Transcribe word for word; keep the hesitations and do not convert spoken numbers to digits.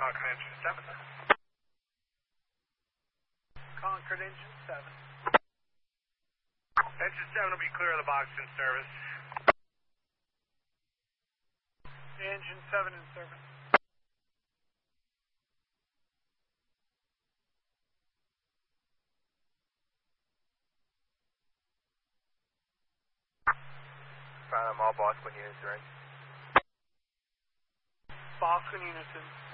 Concord Engine seven. Concord Engine seven. Engine seven will be clear of the box in service. Engine seven in service. Phantom, all Bosquen units ready. Bosquen Unison.